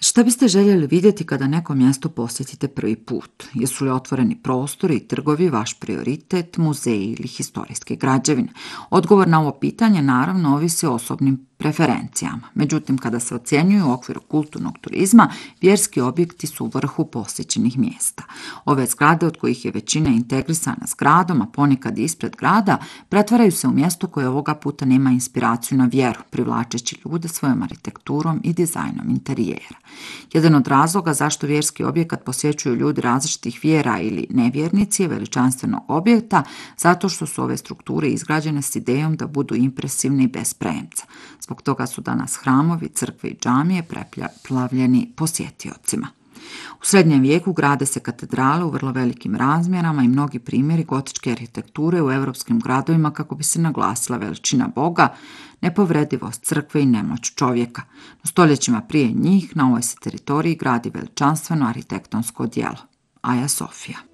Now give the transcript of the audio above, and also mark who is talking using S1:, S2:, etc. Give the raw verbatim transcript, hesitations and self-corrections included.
S1: Šta biste željeli vidjeti kada neko mjesto posjetite prvi put? Jesu li otvoreni prostori i trgovi vaš prioritet, muzeji ili historijske građevine? Odgovor na ovo pitanje naravno ovisi o osobnim preferencijama. Međutim, kada se ocjenjuju u okviru kulturnog turizma, vjerski objekti su u vrhu posjećenih mjesta. Ove zgrade, od kojih je većina integrisana s gradom, a ponekad i ispred grada, pretvaraju se u mjesto koje ovoga puta nema inspiraciju na vjeru, privlačeći ljude svojom arhitekturom i dizajnom interijera. Jedan od razloga zašto vjerski objekat posjećuju ljudi različitih vjera ili nevjernici je veličanstvenog objekta, zato što su ove strukture izgrađene s idejom da budu impresivni i bez premca. Zbog toga su danas hramovi, crkve i džamije preplavljeni posjetiocima. U srednjem vijeku grade se katedrale u vrlo velikim razmjerama i mnogi primjeri gotičke arhitekture u europskim gradovima kako bi se naglasila veličina Boga, nepovredivost crkve i nemoć čovjeka. No stoljećima prije njih na ovoj se teritoriji gradi veličanstveno arhitektonsko djelo, Aja Sofija.